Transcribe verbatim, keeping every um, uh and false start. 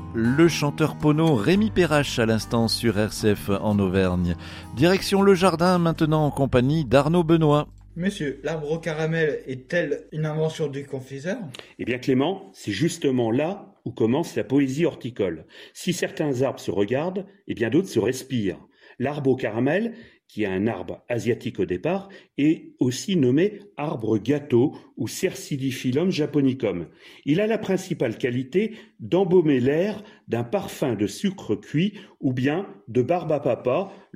Le chanteur Pono Rémi Perrache à l'instant sur R C F en Auvergne. Direction le jardin maintenant en compagnie d'Arnaud Benoît. Monsieur, l'arbre au caramel est-elle une invention du confiseur ? Eh bien Clément, c'est justement là où commence la poésie horticole. Si certains arbres se regardent, eh bien d'autres se respirent. L'arbre au caramel, qui est un arbre asiatique au départ, est aussi nommé arbre gâteau ou Cercidiphyllum japonicum. Il a la principale qualité d'embaumer l'air d'un parfum de sucre cuit ou bien de barbe à papa,